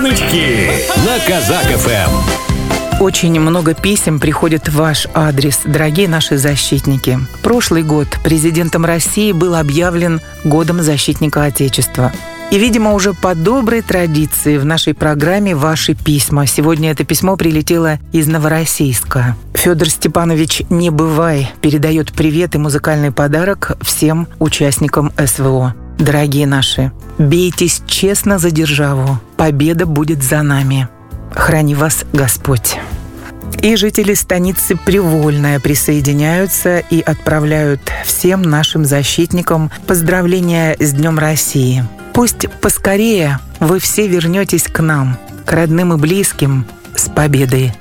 Нычки на Казак-ФМ. Очень много писем приходит в ваш адрес, дорогие наши защитники. Прошлый год президентом России был объявлен Годом защитника Отечества. И, видимо, уже по доброй традиции в нашей программе ваши письма. Сегодня это письмо прилетело из Новороссийска. Федор Степанович Небывай передает привет и музыкальный подарок всем участникам СВО. Дорогие наши, бейтесь честно за державу. Победа будет за нами. Храни вас Господь. И жители станицы Привольная присоединяются и отправляют всем нашим защитникам поздравления с Днем России. Пусть поскорее вы все вернетесь к нам, к родным и близким, с победой